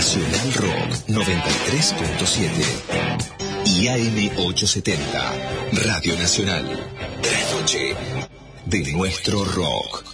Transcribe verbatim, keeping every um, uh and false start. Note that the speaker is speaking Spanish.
Nacional Rock noventa y tres punto siete y A M ochocientos setenta, Radio Nacional. La noche de nuestro rock.